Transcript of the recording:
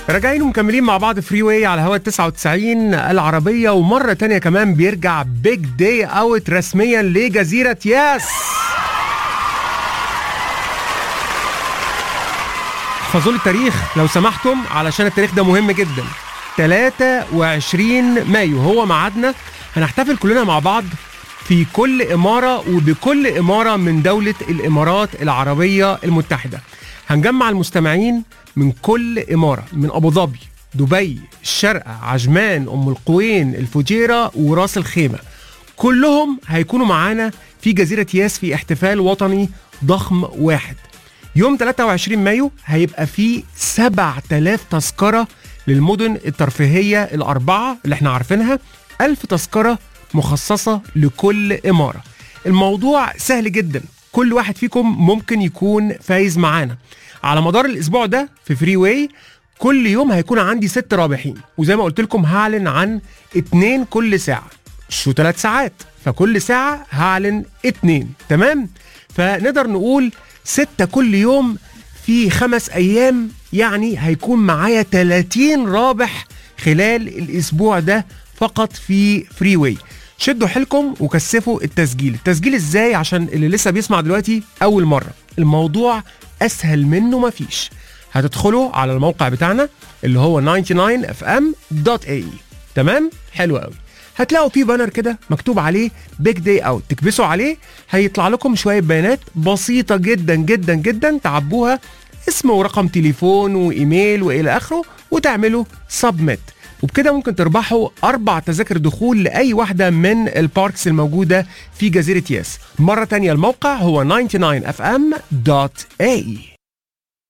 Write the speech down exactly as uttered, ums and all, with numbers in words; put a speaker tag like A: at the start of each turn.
A: راجعين ومكملين مع بعض فري واي على هوا تسعة وتسعين العربية، ومرة تانية كمان بيرجع بيج داي اوت رسميا لجزيرة ياس. احفظوا لي التاريخ لو سمحتم علشان التاريخ ده مهم جدا. ثلاثة وعشرين مايو هو ميعادنا، هنحتفل كلنا مع بعض في كل إمارة وبكل إمارة من دولة الإمارات العربية المتحدة. هنجمع المستمعين من كل إمارة، من أبو ظبي، دبي، الشارقة، عجمان، أم القوين، الفجيرة وراس الخيمة. كلهم هيكونوا معانا في جزيرة ياس في احتفال وطني ضخم واحد. يوم ثلاثة وعشرين مايو هيبقى فيه سبعة آلاف تذكرة للمدن الترفيهية الأربعة اللي احنا عارفينها، ألف تذكرة مخصصة لكل إمارة. الموضوع سهل جدا، كل واحد فيكم ممكن يكون فايز معانا. على مدار الأسبوع ده في فري واي كل يوم هيكون عندي ست رابحين، وزي ما قلت لكم هعلن عن اتنين كل ساعة، شو ثلاث ساعات، فكل ساعة هعلن اتنين. تمام؟ فنقدر نقول ستة كل يوم في خمس أيام، يعني هيكون معايا ثلاثين رابح خلال الأسبوع ده فقط في فري واي. شدوا حيلكم وكثفوا التسجيل. التسجيل ازاي عشان اللي لسه بيسمع دلوقتي أول مرة؟ الموضوع أسهل منه مفيش. هتدخلوا على الموقع بتاعنا اللي هو تسعة وتسعين اف ام دوت اي اي. تمام؟ حلو قوي. هتلاقوا فيه بانر كده مكتوب عليه بيج داي اوت، تكبسوا عليه هيطلع لكم شوية بيانات بسيطة جدا جدا جدا تعبوها، اسم ورقم تليفون وايميل والى اخره، وتعملوا سبميت. وبكده ممكن تربحوا أربع تذاكر دخول لأي واحدة من الباركس الموجودة في جزيرة ياس. مرة تانية الموقع هو تسعة وتسعين اف ام دوت اي اي.